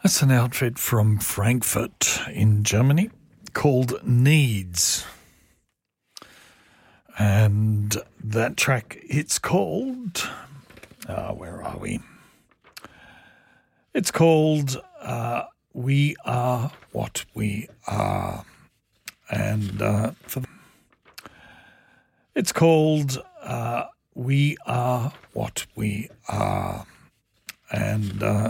That's an outfit from Frankfurt in Germany called Needs. And that track, it's called... where are we? It's called We Are What We Are. And it's called We Are What We Are. And